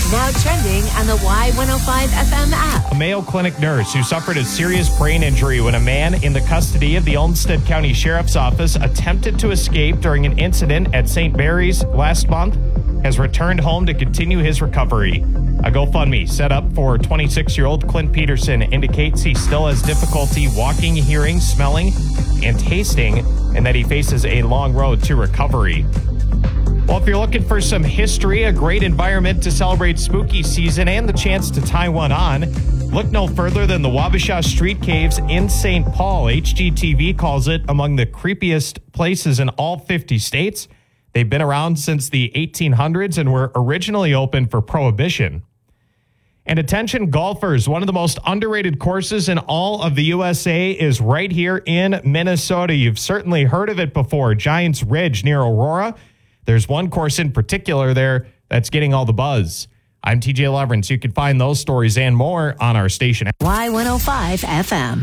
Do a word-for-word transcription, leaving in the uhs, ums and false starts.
Now trending on the Y one oh five F M app. A Mayo Clinic nurse who suffered a serious brain injury when a man in the custody of the Olmsted County Sheriff's Office attempted to escape during an incident at Saint Mary's last month has returned home to continue his recovery. A GoFundMe set up for twenty-six-year-old Clint Peterson indicates he still has difficulty walking, hearing, smelling, and tasting, and that he faces a long road to recovery. Well, if you're looking for some history, a great environment to celebrate spooky season, and the chance to tie one on, look no further than the Wabasha Street Caves in Saint Paul. H G T V calls it among the creepiest places in all fifty states. They've been around since the eighteen hundreds and were originally open for Prohibition. And attention golfers, one of the most underrated courses in all of the U S A is right here in Minnesota. You've certainly heard of it before, Giants Ridge near Aurora. There's one course in particular there that's getting all the buzz. I'm T J Leverance. You can find those stories and more on our station. Y one oh five F M.